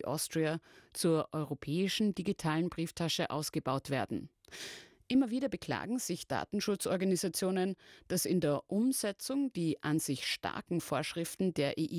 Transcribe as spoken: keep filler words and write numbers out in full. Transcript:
Austria zur europäischen digitalen Brieftasche ausgebaut werden. Immer wieder beklagen sich Datenschutzorganisationen, dass in der Umsetzung die an sich starken Vorschriften der E